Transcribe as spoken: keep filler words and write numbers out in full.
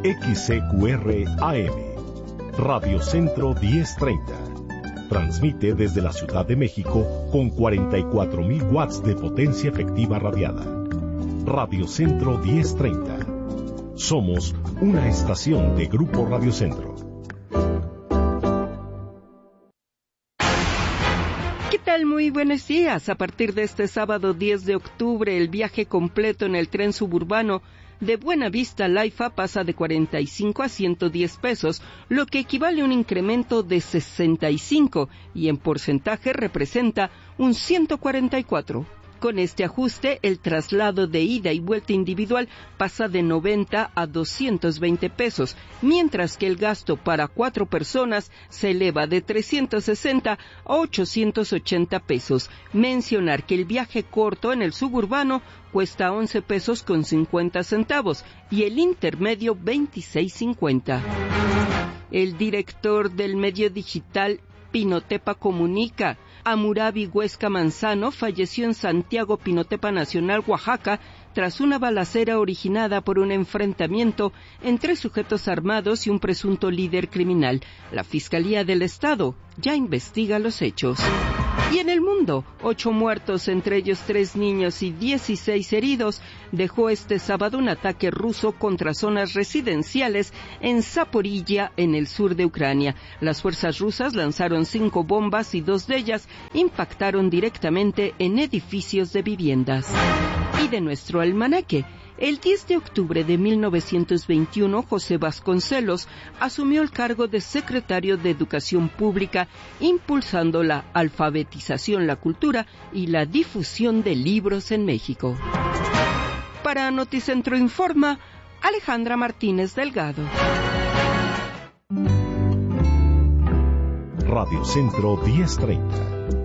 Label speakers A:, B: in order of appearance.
A: X C Q R A M, Radio Centro diez treinta. Transmite desde la Ciudad de México con cuarenta y cuatro mil watts de potencia efectiva radiada. Radio Centro diez treinta. Somos una estación de Grupo Radio Centro.
B: ¿Qué tal? Muy buenos días. A partir de este sábado diez de octubre, el viaje completo en el tren suburbano de Buenavista Laifa pasa de cuarenta y cinco a ciento diez pesos, lo que equivale a un incremento de sesenta y cinco y en porcentaje representa un ciento cuarenta y cuatro. Con este ajuste, el traslado de ida y vuelta individual pasa de noventa a doscientos veinte pesos, mientras que el gasto para cuatro personas se eleva de trescientos sesenta a ochocientos ochenta pesos. Mencionar que el viaje corto en el suburbano cuesta once pesos con cincuenta centavos y el intermedio veintiséis cincuenta. El director del medio digital Pinotepa Comunica, Hammurabi Huesca Manzano, falleció en Santiago Pinotepa Nacional, Oaxaca, tras una balacera originada por un enfrentamiento entre sujetos armados y un presunto líder criminal. La Fiscalía del Estado ya investiga los hechos. Y en el mundo, ocho muertos, entre ellos tres niños y dieciséis heridos, dejó este sábado un ataque ruso contra zonas residenciales en Zaporilla, en el sur de Ucrania. Las fuerzas rusas lanzaron cinco bombas y dos de ellas impactaron directamente en edificios de viviendas. Y de nuestro almanaque, el diez de octubre de mil novecientos veintiuno, José Vasconcelos asumió el cargo de secretario de Educación Pública, impulsando la alfabetización, la cultura y la difusión de libros en México. Para Noticentro Informa, Alejandra Martínez Delgado.
A: Radio Centro diez treinta.